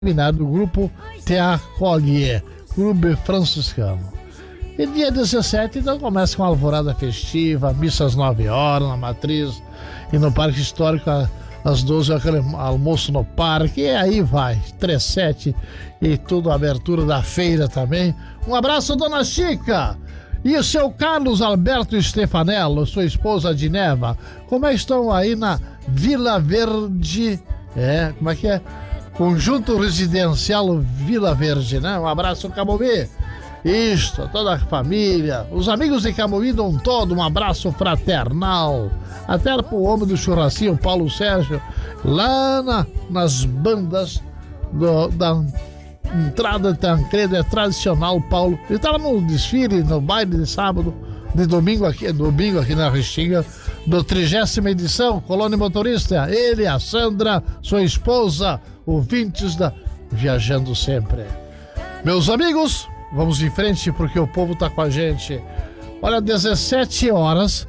do grupo Te Acolhe, Clube Franciscano. E dia 17, então, começa com a alvorada festiva, missa às 9 horas na Matriz, e no Parque Histórico às 12 aquele almoço no parque, e aí vai, 37 e tudo, a abertura da feira também. Um abraço, dona Chica! E o seu Carlos Alberto Stefanello, sua esposa Dineva, como é que estão aí na Vila Verde? Como é que é? Conjunto Residencial Vila Verde, né? Um abraço, Camobi. Isto, toda a família, os amigos de Camobi dão todo um abraço fraternal. Até pro homem do churrasquinho, Paulo Sérgio, lá nas bandas da entrada de Tancredo, é tradicional, Paulo. Ele estava no desfile, no baile de sábado, de domingo aqui na Restinga, do 30ª edição, Colônia Motorista. Ele, a Sandra, sua esposa, ouvintes da Viajando Sempre. Meus amigos, vamos em frente porque o povo tá com a gente. Olha, 17 horas,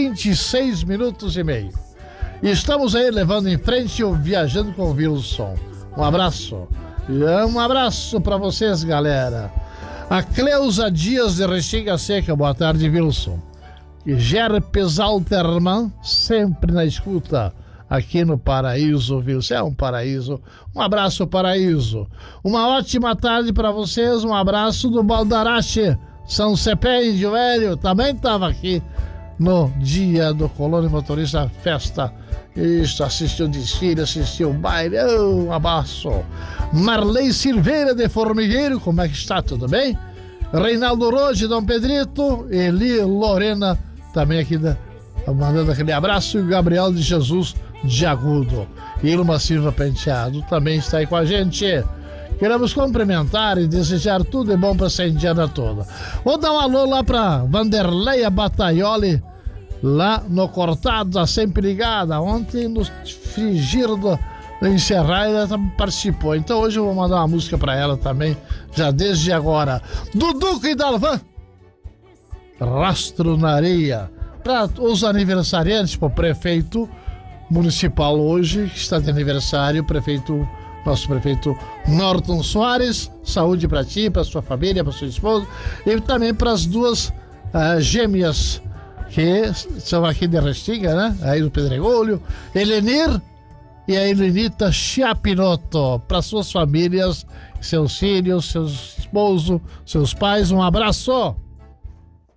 26 minutos e meio. E estamos aí levando em frente o Viajando com o Wilson. Um abraço. Um abraço pra vocês, galera. A Cleusa Dias de Restinga Seca, boa tarde, Wilson. E Gerpes Alterman, sempre na escuta, aqui no Paraíso, Wilson. É um paraíso. Um abraço, Paraíso. Uma ótima tarde para vocês. Um abraço do Baldarache, São Cepé, Índio Velho. Também estava aqui no dia do Colônia Motorista Festa. Isso, assistiu o desfile, assistiu o baile. Um abraço. Marley Silveira de Formigueiro, como é que está? Tudo bem? Reinaldo Rode, Dom Pedrito. Eli Lorena, também aqui mandando aquele abraço. E o Gabriel de Jesus de Agudo. Ilma Silva Penteado também está aí com a gente. Queremos cumprimentar e desejar tudo de bom para essa indiana toda. Vou dar um alô lá para Vanderleia Bataioli, lá no Cortado, tá sempre ligada. Ontem, no frigir do encerrar, ela participou. Então hoje eu vou mandar uma música para ela também, já desde agora. Dudu e Dalvan, Rastro na Areia. Para os aniversariantes, para o prefeito municipal hoje, que está de aniversário, nosso prefeito Norton Soares. Saúde para ti, para sua família, para sua esposa, e também para as duas gêmeas que são aqui de Restinga, né? Aí do Pedregulho, Elenir e a Elenita Chiapinoto. Para suas famílias, seus filhos, seus esposos, seus pais, um abraço.